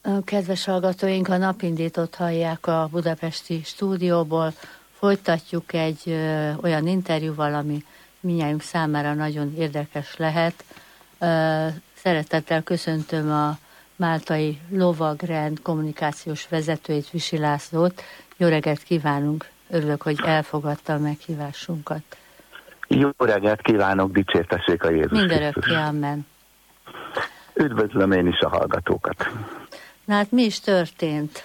Kedves hallgatóink, a Napindítót hallják a budapesti stúdióból. Folytatjuk egy olyan interjúval, ami mindnyájunk számára nagyon érdekes lehet. Szeretettel köszöntöm a máltai lovagrend kommunikációs vezetőjét, Visi Lászlót. Jó reggelt kívánunk, örülök, hogy elfogadta a meghívásunkat. Jó reggelt kívánok, dicsértessék a Jézus Mindörökké, amen. Üdvözlöm én is a hallgatókat. Na hát mi is történt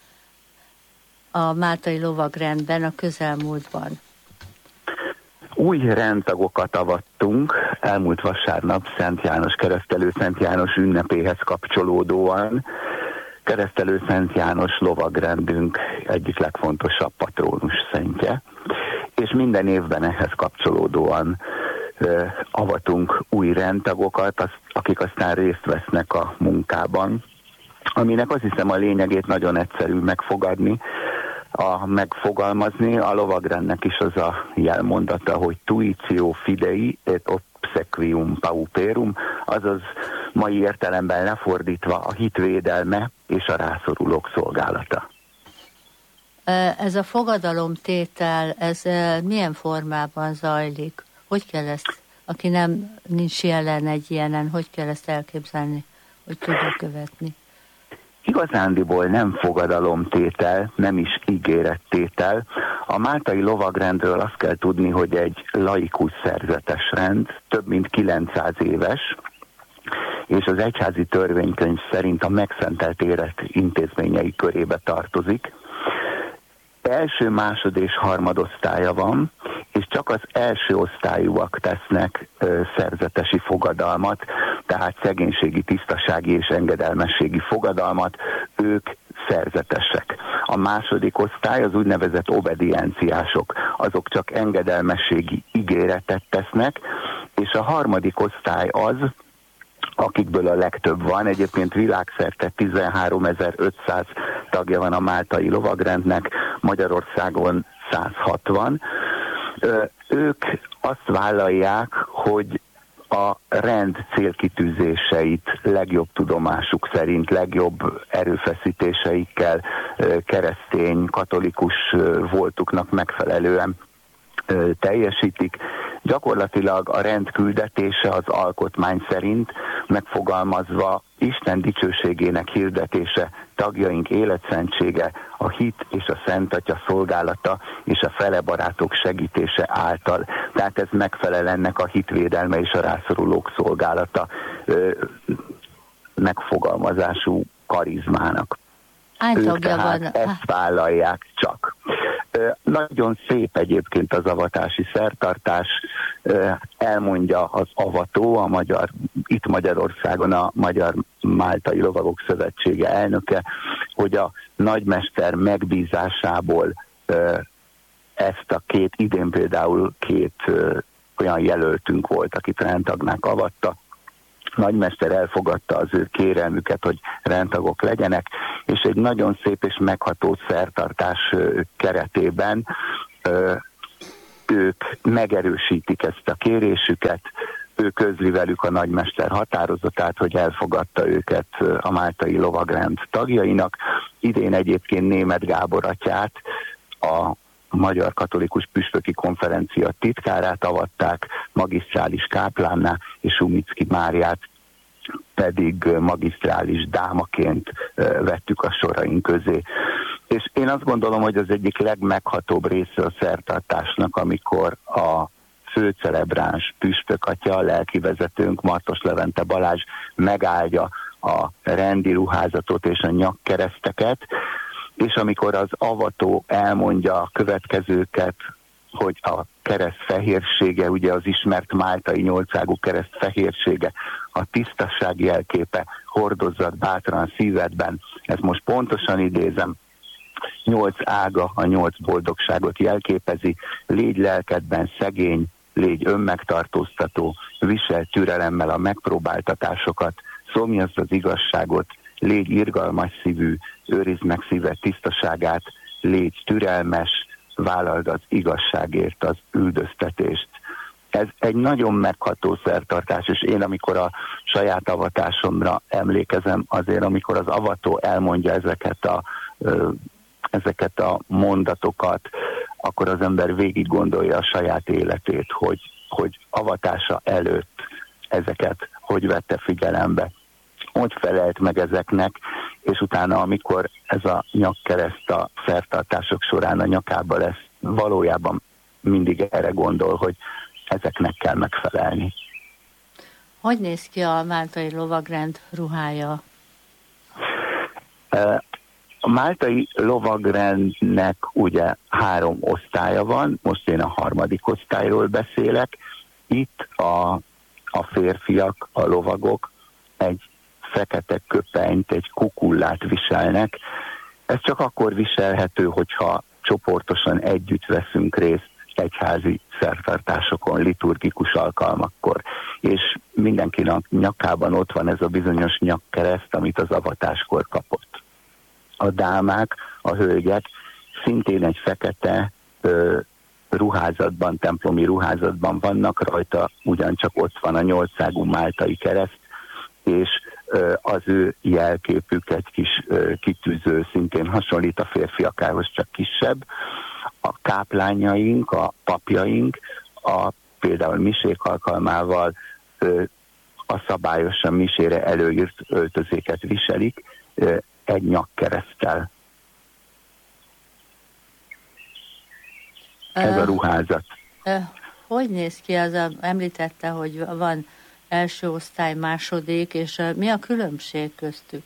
a máltai lovagrendben a közelmúltban? Új rendtagokat avattunk elmúlt vasárnap Szent János, Keresztelő Szent János ünnepéhez kapcsolódóan. Keresztelő Szent János lovagrendünk egyik legfontosabb patrónus szentje, és minden évben ehhez kapcsolódóan avatunk új rendtagokat, akik aztán részt vesznek a munkában, aminek azt hiszem a lényegét nagyon egyszerű megfogalmazni. A lovagrendnek is az a jelmondata, hogy tuitio fidei et obsequium pauperum, azaz mai értelemben lefordítva a hitvédelme és a rászorulók szolgálata. Ez a fogadalomtétel, ez milyen formában zajlik? Hogy kell ezt, aki nincs jelen egy ilyenen, hogy kell ezt elképzelni, hogy tudja követni? Igazándiból nem fogadalomtétel, nem is ígérettétel. A máltai lovagrendről azt kell tudni, hogy egy laikus szerzetes rend, több mint 900 éves, és az egyházi törvénykönyv szerint a megszentelt élet intézményei körébe tartozik. Első, másod és harmadosztálya van, és csak az első osztályúak tesznek szerzetesi fogadalmat, tehát szegénységi, tisztasági és engedelmességi fogadalmat, ők szerzetesek. A második osztály, az úgynevezett obedienciások, azok csak engedelmességi ígéretet tesznek, és a harmadik osztály az, akikből a legtöbb van. Egyébként világszerte 13.500 tagja van a máltai lovagrendnek, Magyarországon 160. Ők azt vállalják, hogy a rend célkitűzéseit legjobb tudomásuk szerint, legjobb erőfeszítéseikkel keresztény, katolikus voltuknak megfelelően teljesítik. Gyakorlatilag a rend küldetése az alkotmány szerint megfogalmazva Isten dicsőségének hirdetése, tagjaink életszentsége, a hit és a Szent Atya szolgálata és a felebarátok segítése által. Tehát ez megfelel ennek a hitvédelme és a rászorulók szolgálata megfogalmazású karizmának. Ők tehát ezt vállalják csak. Nagyon szép egyébként az avatási szertartás, elmondja az avató, itt Magyarországon a Magyar Máltai Lovagok Szövetsége elnöke, hogy a nagymester megbízásából ezt a idén például két olyan jelöltünk volt, akit rendtagnák avatta. Nagymester elfogadta az ő kérelmüket, hogy rendtagok legyenek, és egy nagyon szép és megható szertartás keretében ők megerősítik ezt a kérésüket, ő közli velük a nagymester határozatát, hogy elfogadta őket a máltai lovagrend tagjainak. Idén egyébként Németh Gábor atyát, a Magyar Katolikus Püspöki Konferencia titkárát avatták, magisztrális káplánná, és Umicki Máriát pedig magisztrális dámaként vettük a soraink közé. És én azt gondolom, hogy az egyik legmeghatóbb része a szertartásnak, amikor a főcelebráns püspökatya, a lelkivezetőnk, Martos Levente Balázs megáldja a rendi ruházatot és a nyakkereszteket, és amikor az avató elmondja a következőket, hogy a kereszt fehérsége, ugye az ismert máltai nyolcágú kereszt fehérsége, a tisztasság jelképe, hordozzad bátran szívedben, ezt most pontosan idézem, 8 ága a 8 boldogságot jelképezi, légy lelkedben szegény, légy önmegtartóztató, visel türelemmel a megpróbáltatásokat, szomjazd az igazságot, légy irgalmas szívű, őrizd meg szíved tisztaságát, légy türelmes, vállald az igazságért az üldöztetést. Ez egy nagyon megható szertartás, és én amikor a saját avatásomra emlékezem, azért amikor az avató elmondja ezeket a mondatokat, akkor az ember végig gondolja a saját életét, hogy avatása előtt ezeket hogy vette figyelembe, hogy felelt meg ezeknek, és utána, amikor ez a nyakkereszt a szertartások során a nyakába lesz, valójában mindig erre gondol, hogy ezeknek kell megfelelni. Hogy néz ki a máltai lovagrend ruhája? A máltai lovagrendnek ugye 3 osztálya van, most én a 3. osztályról beszélek. Itt a férfiak, a lovagok egy fekete köpenyt, egy kukullát viselnek. Ez csak akkor viselhető, hogyha csoportosan együtt veszünk részt egyházi szertartásokon, liturgikus alkalmakkor. És mindenkinek nyakában ott van ez a bizonyos nyakkereszt, amit az avatáskor kapott. A dámák, a hölgyek szintén egy fekete ruházatban, templomi ruházatban vannak, rajta ugyancsak ott van a 8-ágú máltai kereszt, és az ő jelképük egy kis kitűző, szintén hasonlít a férfiakához, csak kisebb. A káplányaink, a papjaink, például misék alkalmával a szabályosan misére előírt öltözéket viselik, egy nyakkereszttel. Ez a ruházat. Hogy néz ki említette, hogy van első osztály, második, és mi a különbség köztük?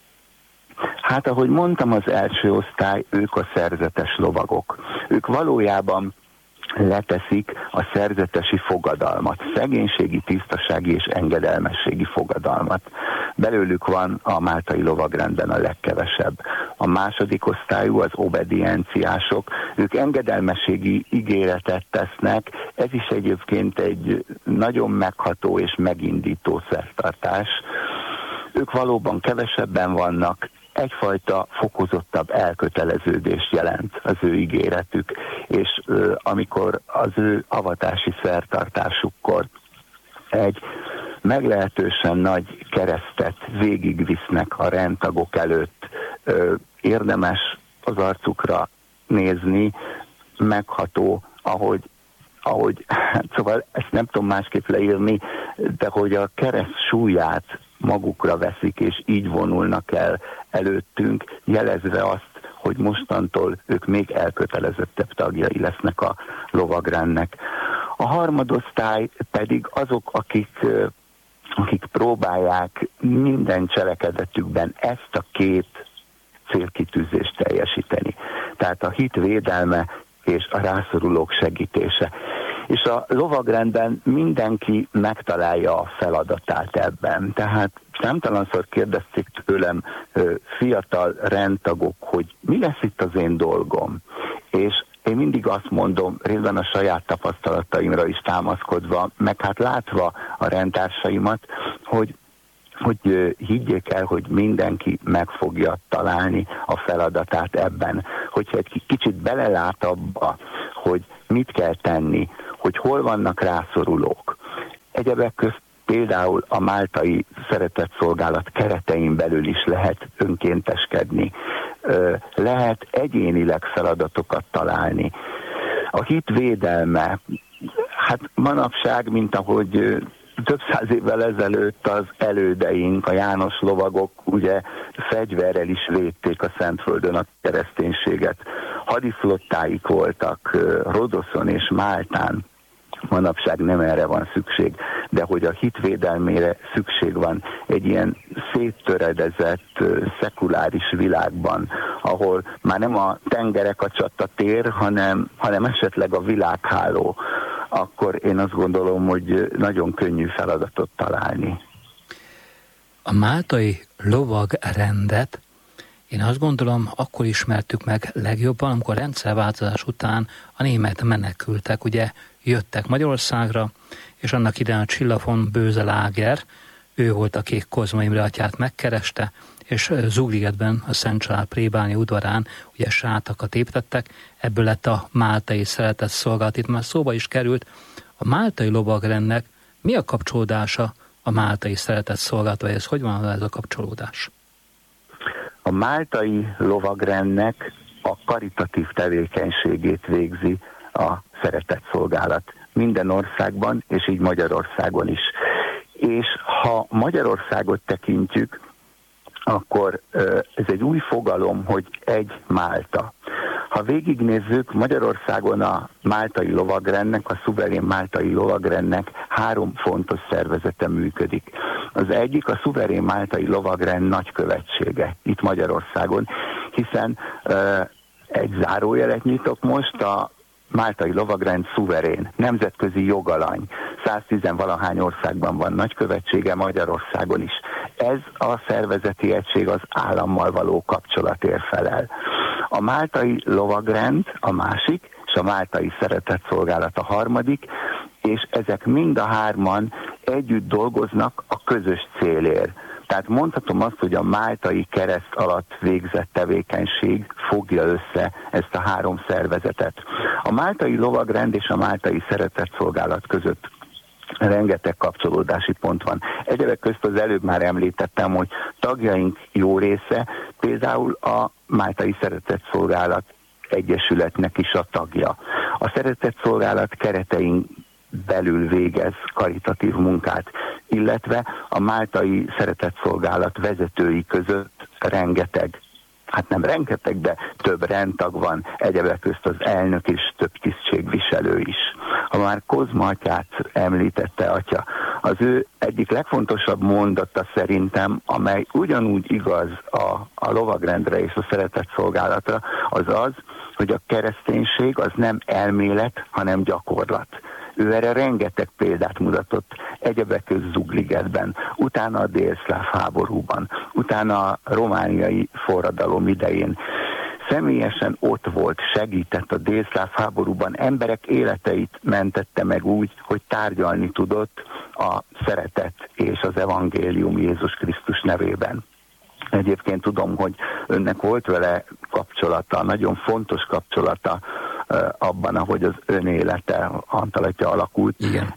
Hát, ahogy mondtam, az első osztály, ők a szerzetes lovagok. Ők valójában leteszik a szerzetesi fogadalmat, szegénységi, tisztasági és engedelmességi fogadalmat. Belőlük van a máltai lovagrendben a legkevesebb. A második osztályú, az obedienciások, ők engedelmességi ígéretet tesznek, ez is egyébként egy nagyon megható és megindító szertartás. Ők valóban kevesebben vannak, egyfajta fokozottabb elköteleződést jelent az ő ígéretük, és amikor az ő avatási szertartásukkor egy meglehetősen nagy keresztet végigvisznek a rendtagok előtt, érdemes az arcukra nézni, megható, ahogy szóval ezt nem tudom másképp leírni, de hogy a kereszt súlyát magukra veszik, és így vonulnak el előttünk, jelezve azt, hogy mostantól ők még elkötelezettebb tagjai lesznek a lovagrendnek. A harmadosztály pedig azok, akik próbálják minden cselekedetükben ezt a 2 célkitűzést teljesíteni. Tehát a hit védelme és a rászorulók segítése. És a lovagrendben mindenki megtalálja a feladatát ebben. Tehát számtalanszor kérdezték tőlem fiatal rendtagok, hogy mi lesz itt az én dolgom. És én mindig azt mondom, részben a saját tapasztalataimra is támaszkodva, meg hát látva a rendtársaimat, hogy higgyék el, hogy mindenki meg fogja találni a feladatát ebben. Hogyha egy kicsit belelát abba, hogy mit kell tenni, hogy hol vannak rászorulók. Egyebek közt például a máltai szeretetszolgálat keretein belül is lehet önkénteskedni. Lehet egyénileg feladatokat találni. A hit védelme, hát manapság, mint ahogy több száz évvel ezelőtt az elődeink, a János lovagok ugye fegyverrel is védték a Szentföldön a kereszténységet. Hadiflottáik voltak Rodoszon és Máltán. Manapság nem erre van szükség, de hogy a hitvédelmére szükség van egy ilyen széttöredezett, szekuláris világban, ahol már nem a tengerek a csatatér, hanem esetleg a világháló, akkor én azt gondolom, hogy nagyon könnyű feladatot találni. A máltai lovagrendet én azt gondolom, akkor ismertük meg legjobban, amikor a rendszerváltozás után a német menekültek, ugye jöttek Magyarországra, és annak idején a Csilla von Böse-Lager, ő volt, aki Kozma Imre atyát megkereste, és Zugligetben, a Szent Család plébánia udvarán ugye sátakat építettek, ebből lett a máltai szeretetszolgálat. Itt már szóba is került A máltai lovagrendnek mi a kapcsolódása a máltai szeretett szolgálattal? Ez hogy van ez a kapcsolódás? A máltai lovagrendnek a karitatív tevékenységét végzi a szeretett szolgálat minden országban, és így Magyarországon is. És ha Magyarországot tekintjük, akkor ez egy új fogalom, hogy egy Málta. Ha végignézzük, Magyarországon a máltai lovagrendnek, a szuverén máltai lovagrendnek 3 fontos szervezete működik. Az egyik a szuverén máltai lovagrend nagykövetsége itt Magyarországon, hiszen egy zárójelet nyitok most, a máltai lovagrend szuverén, nemzetközi jogalany. 110-valahány országban van nagykövetsége, Magyarországon is. Ez a szervezeti egység az állammal való kapcsolatért felel. A máltai lovagrend a másik, és a máltai szeretett szolgálat a harmadik, és ezek mind a 3 együtt dolgoznak a közös célért. Tehát mondhatom azt, hogy a máltai kereszt alatt végzett tevékenység fogja össze ezt a 3 szervezetet. A máltai lovagrend és a máltai szeretett szolgálat között rengeteg kapcsolódási pont van. Egyebek közt az előbb már említettem, hogy tagjaink jó része például a máltai szeretett szolgálat egyesületnek is a tagja. A szeretett szolgálat keretein belül végez karitatív munkát, illetve a máltai szeretett szolgálat vezetői között rengeteg, hát nem rengeteg, de több rendtag van, egyebek közt az elnök és több tisztségviselő is. Ha már Kozma atyát említette atya, az ő egyik legfontosabb mondata szerintem, amely ugyanúgy igaz a lovagrendre és a szeretett szolgálatra, az az, hogy a kereszténység az nem elmélet, hanem gyakorlat. Ő erre rengeteg példát mutatott, egyebek közt Zugligetben, utána a délszláv háborúban, utána a romániai forradalom idején. Személyesen ott volt, segített a délszláv háborúban, emberek életeit mentette meg úgy, hogy tárgyalni tudott a szeretet és az evangélium Jézus Krisztus nevében. Egyébként tudom, hogy önnek volt vele kapcsolata, nagyon fontos kapcsolata abban, ahogy az ön élete Antal atya alakult,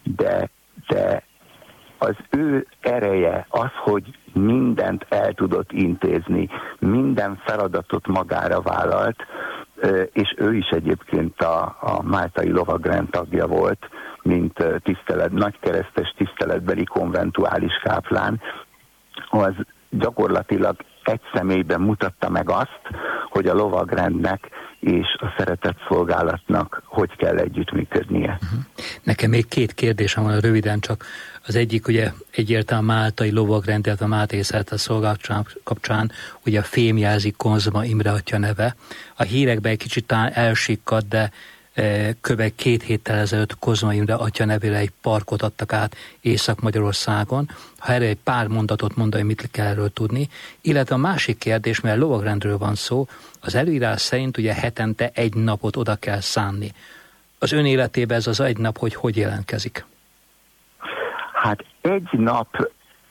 de az ő ereje, az, hogy mindent el tudott intézni, minden feladatot magára vállalt, és ő is egyébként a máltai lovagrend tagja volt, mint nagykeresztes tiszteletbeli konventuális káplán, az gyakorlatilag egy személyben mutatta meg azt, hogy a lovagrendnek és a szeretett szolgálatnak hogy kell együttműködnie. Nekem még 2 kérdésem van, röviden csak. Az egyik ugye egyértelműen a máltai lovagrend, tehát a máltai szeretett szolgálat kapcsán ugye a fémjelzi Kozma Imre atya neve. A hírekben egy kicsit talán elsikkadt, de kb. 2 héttel ezelőtt Kozma Imre atya nevére egy parkot adtak át Észak-Magyarországon. Ha erre egy pár mondatot mondani, mit kell erről tudni. Illetve a másik kérdés, mert lovagrendről van szó, az előírás szerint ugye hetente 1 napot oda kell szánni. Az ön életében ez az 1 nap, hogy jelentkezik? Hát 1 nap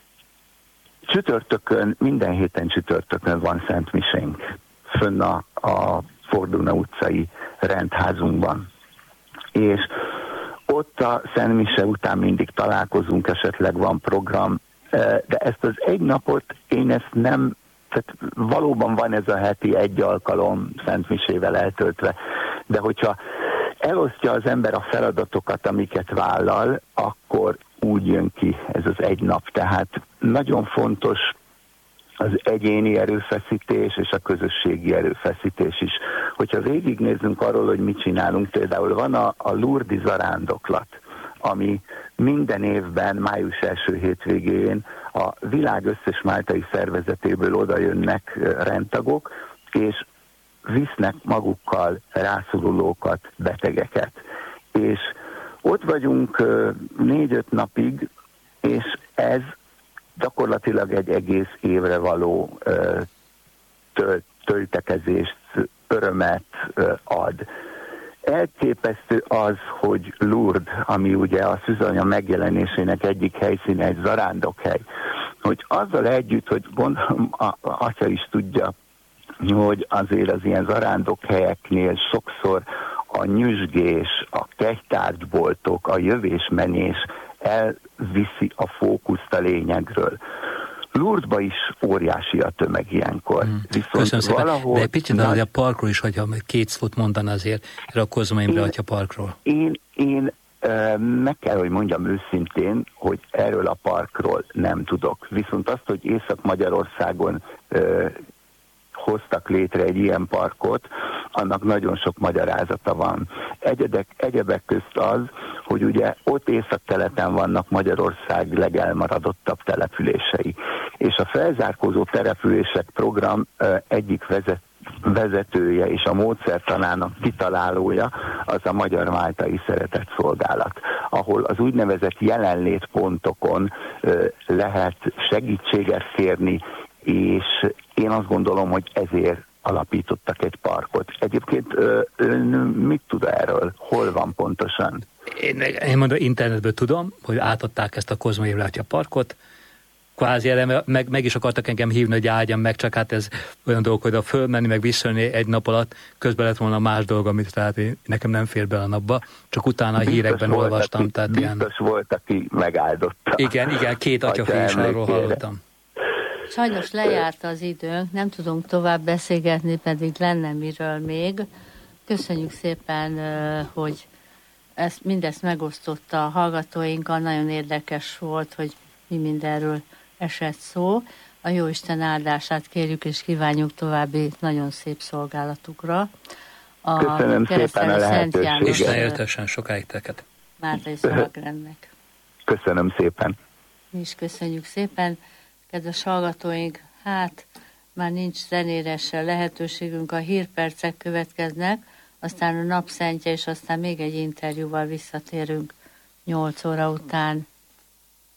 csütörtökön, minden héten csütörtökön van szentmisénk fönn a Forduna utcai rendházunkban. És ott a szentmise után mindig találkozunk, esetleg van program, de ezt az 1 napot én ezt nem, tehát valóban van ez a heti 1 alkalom szentmisével eltöltve, de hogyha elosztja az ember a feladatokat, amiket vállal, akkor úgy jön ki ez az 1 nap. Tehát nagyon fontos az egyéni erőfeszítés és a közösségi erőfeszítés is. Hogyha végignézzünk arról, hogy mit csinálunk, például van a Lurdi zarándoklat, ami minden évben május első hétvégén a világ összes máltai szervezetéből oda jönnek rendtagok, és visznek magukkal rászorulókat, betegeket. És ott vagyunk 4-5 napig, és ez gyakorlatilag egy egész évre való töltekezést, örömet ad. Elképesztő az, hogy Lourdes, ami ugye a Szűzanya megjelenésének egyik helyszíne, egy zarándokhely, hogy azzal együtt, hogy gondolom, atya is tudja, hogy azért az ilyen zarándokhelyeknél sokszor a nyüzsgés, a kegytárgyboltok, a jövés-menés elviszi a fókuszt a lényegről. Lourdesba is óriási a tömeg ilyenkor. Köszönöm szépen, de egy picit a parkról is, hogyha két szót mondan azért, a Kozma Imre Atya parkról. Én meg kell, hogy mondjam őszintén, hogy erről a parkról nem tudok. Viszont azt, hogy Észak-Magyarországon hoztak létre egy ilyen parkot, annak nagyon sok magyarázata van. Egyebek közt az, hogy ugye ott északkeleten vannak Magyarország legelmaradottabb települései. És a felzárkózó települések program egyik vezetője és a módszertanának kitalálója az a Magyar Máltai Szeretetszolgálat, ahol az úgynevezett jelenlétpontokon lehet segítséget kérni, és én azt gondolom, hogy ezért alapítottak egy parkot. Egyébként ön mit tud erről? Hol van pontosan? Én mondom, internetből tudom, hogy átadták ezt a Kozma Imre Atya parkot, kvázi erre meg is akartak engem hívni, hogy áldjam meg, csak hát ez olyan dolog, hogy fölmenni, meg visszajönni egy nap alatt, közben lett volna más dolog, amit tehát nekem nem fér bele a napba, csak utána a hírekben olvastam. Biztos volt, aki megáldotta. Igen, két atyafi is arról hallottam. Sajnos lejárt az időnk, nem tudunk tovább beszélgetni, pedig lenne miről még. Köszönjük szépen, hogy mindezt megosztotta a hallgatóinkkal, nagyon érdekes volt, hogy mi mindenről esett szó. A Jóisten áldását kérjük és kívánjuk további nagyon szép szolgálatukra. Köszönöm szépen a lehetőséget. Isten éltessen sokáig teket. Máltai Szalagrendnek. Köszönöm szépen. Mi is köszönjük szépen. Kedves hallgatóink, már nincs zenére se lehetőségünk, a hírpercek következnek, aztán a napszentje, és aztán még egy interjúval visszatérünk 8 óra után.